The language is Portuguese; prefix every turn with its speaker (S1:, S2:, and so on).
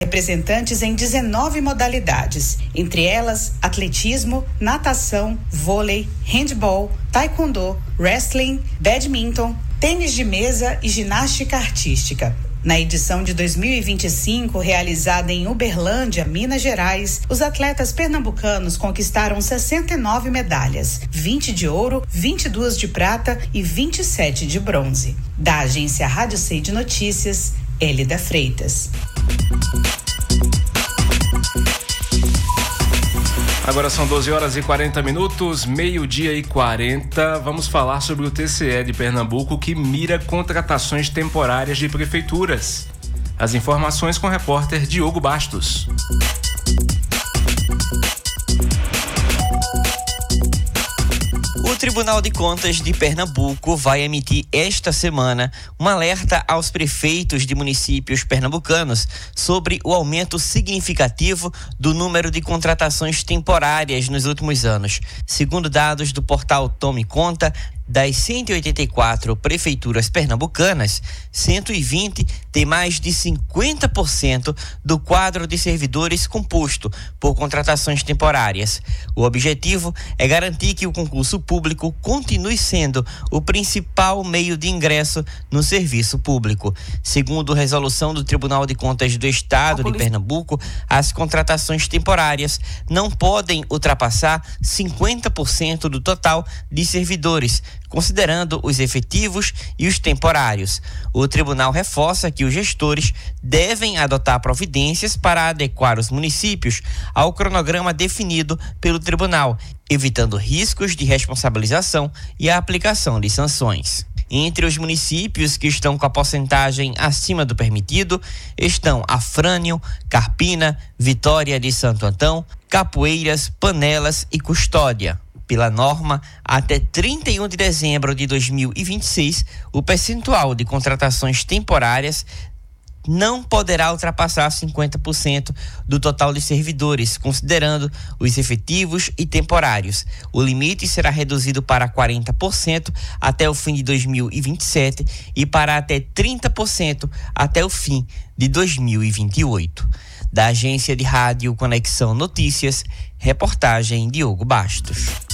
S1: representantes em 19 modalidades, entre elas atletismo, natação, vôlei, handball, taekwondo, wrestling, badminton, tênis de mesa e ginástica artística. Na edição de 2025, realizada em Uberlândia, Minas Gerais, os atletas pernambucanos conquistaram 69 medalhas, 20 de ouro, 22 de prata e 27 de bronze. Da agência Rádio C de Notícias, Elida Freitas.
S2: Agora são 12h40, 12h40. Vamos falar sobre o TCE de Pernambuco, que mira contratações temporárias de prefeituras. As informações com o repórter Diogo Bastos.
S3: O Tribunal de Contas de Pernambuco vai emitir esta semana um alerta aos prefeitos de municípios pernambucanos sobre o aumento significativo do número de contratações temporárias nos últimos anos. Segundo dados do portal Tome Conta, das 184 prefeituras pernambucanas, 120 têm mais de 50% do quadro de servidores composto por contratações temporárias. O objetivo é garantir que o concurso público continue sendo o principal meio de ingresso no serviço público. Segundo resolução do Tribunal de Contas do Estado de Pernambuco, as contratações temporárias não podem ultrapassar 50% do total de servidores, considerando os efetivos e os temporários. O tribunal reforça que os gestores devem adotar providências para adequar os municípios ao cronograma definido pelo tribunal, evitando riscos de responsabilização e a aplicação de sanções. Entre os municípios que estão com a porcentagem acima do permitido estão Afrânio, Carpina, Vitória de Santo Antão, Capoeiras, Panelas e Custódia. Pela norma, até 31 de dezembro de 2026, o percentual de contratações temporárias não poderá ultrapassar 50% do total de servidores, considerando os efetivos e temporários. O limite será reduzido para 40% até o fim de 2027 e para até 30% até o fim de 2028. Da agência de rádio Conexão Notícias, reportagem Diogo Bastos.